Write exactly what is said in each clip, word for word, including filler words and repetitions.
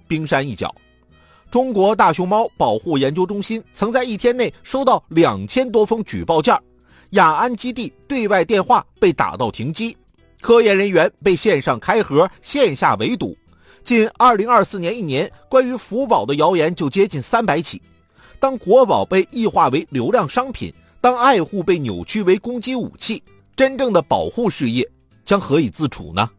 冰山一角。中国大熊猫保护研究中心曾在一天内收到两千多封举报件，雅安基地对外电话被打到停机，科研人员被线上开盒、线下围堵。仅二零二四年一年，关于福宝的谣言就接近三百起。当国宝被异化为流量商品，当爱护被扭曲为攻击武器，真正的保护事业将何以自处呢？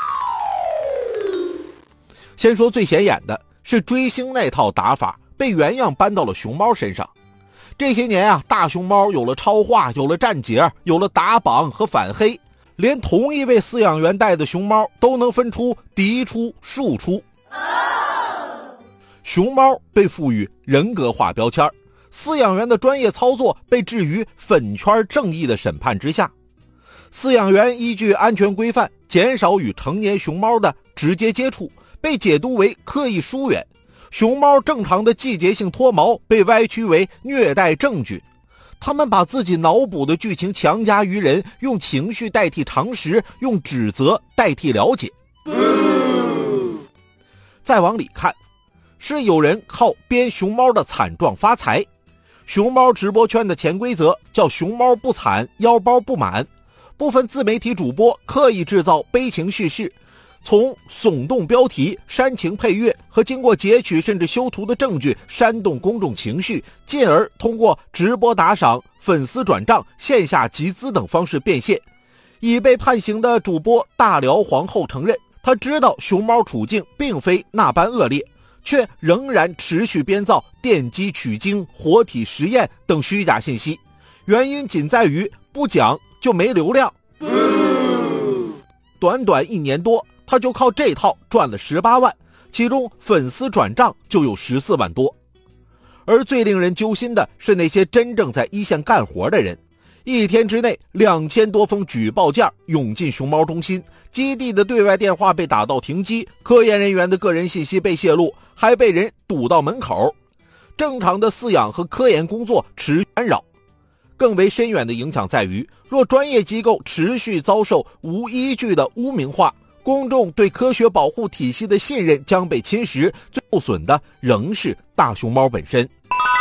先说最显眼的是追星那套打法被原样搬到了熊猫身上。这些年啊，大熊猫有了超话，有了站姐，有了打榜和反黑，连同一位饲养员带的熊猫都能分出嫡出、庶出。熊猫被赋予人格化标签，饲养员的专业操作被置于粉圈正义的审判之下。饲养员依据安全规范减少与成年熊猫的直接接触，被解读为刻意疏远。熊猫正常的季节性脱毛被歪曲为虐待证据。他们把自己脑补的剧情强加于人，用情绪代替常识，用指责代替了解。再往里看，是有人靠编熊猫的惨状发财。熊猫直播圈的潜规则叫熊猫不惨，腰包不满。部分自媒体主播刻意制造悲情叙事，从耸动标题、煽情配乐和经过截取甚至修图的证据煽动公众情绪，进而通过直播打赏、粉丝转账、线下集资等方式变现。已被判刑的主播大辽皇后承认，她知道熊猫处境并非那般恶劣，却仍然持续编造电击取经、活体实验等虚假信息，原因仅在于不讲就没流量。短短一年多，他就靠这套赚了十八万，其中粉丝转账就有十四万多。而最令人揪心的是那些真正在一线干活的人，一天之内两千多封举报件涌进熊猫中心，基地的对外电话被打到停机，科研人员的个人信息被泄露，还被人堵到门口。正常的饲养和科研工作持续干扰。更为深远的影响在于，若专业机构持续遭受无依据的污名化，公众对科学保护体系的信任将被侵蚀，最受损的仍是大熊猫本身。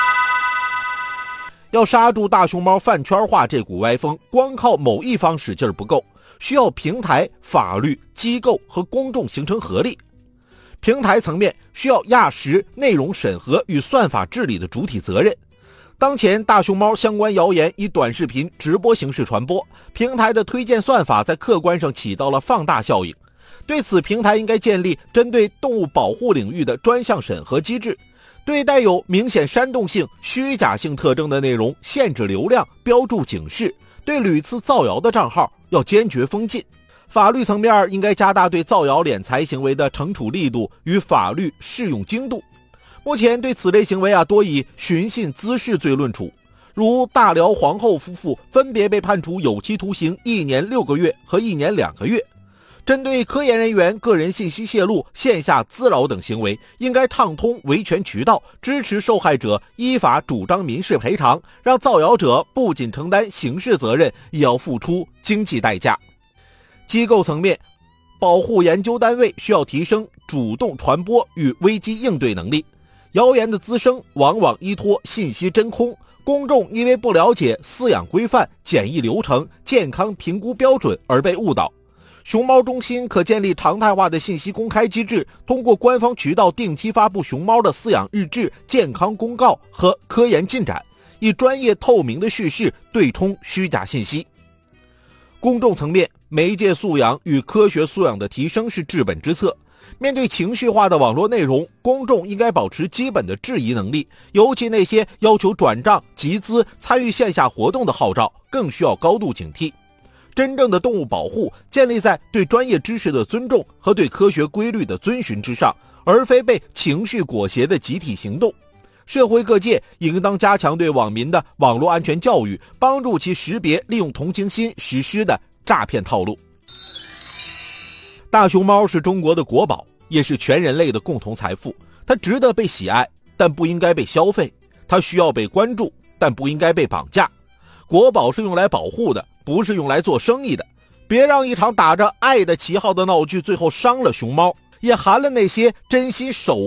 要刹住大熊猫饭圈化这股歪风，光靠某一方使劲不够，需要平台、法律、机构和公众形成合力。平台层面需要压实内容审核与算法治理的主体责任。当前大熊猫相关谣言以短视频直播形式传播，平台的推荐算法在客观上起到了放大效应。对此，平台应该建立针对动物保护领域的专项审核机制，对带有明显煽动性、虚假性特征的内容限制流量，标注警示，对屡次造谣的账号要坚决封禁。法律层面应该加大对造谣敛财行为的惩处力度与法律适用精度。目前对此类行为啊，多以寻衅滋事罪论处，如大辽皇后夫妇分别被判处有期徒刑一年六个月和一年两个月。针对科研人员个人信息泄露、线下滋扰等行为，应该畅通维权渠道，支持受害者依法主张民事赔偿，让造谣者不仅承担刑事责任，也要付出经济代价。机构层面，保护研究单位需要提升主动传播与危机应对能力。谣言的滋生往往依托信息真空，公众因为不了解饲养规范、检疫流程、健康评估标准而被误导。熊猫中心可建立常态化的信息公开机制，通过官方渠道定期发布熊猫的饲养日志、健康公告和科研进展，以专业透明的叙事对冲虚假信息。公众层面，媒介素养与科学素养的提升是治本之策。面对情绪化的网络内容，公众应该保持基本的质疑能力，尤其那些要求转账、集资、参与线下活动的号召，更需要高度警惕。真正的动物保护建立在对专业知识的尊重和对科学规律的遵循之上，而非被情绪裹挟的集体行动。社会各界应当加强对网民的网络安全教育，帮助其识别利用同情心实施的诈骗套路。大熊猫是中国的国宝，也是全人类的共同财富，它值得被喜爱，但不应该被消费；它需要被关注，但不应该被绑架。国宝是用来保护的，不是用来做生意的。别让一场打着爱的旗号的闹剧最后伤了熊猫，也寒了那些真心守